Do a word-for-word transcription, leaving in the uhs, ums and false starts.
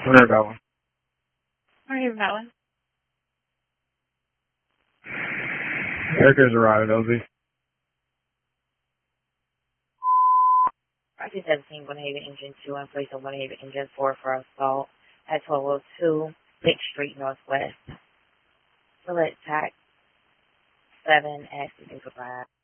I heard that one. I heard that one. Erica's arrived, L Z. I T seventeen, Bonhaven Engine two, in place of Bonhaven Engine four for assault at twelve oh two Sixth Street Northwest. Select tax seven, accident goodbye.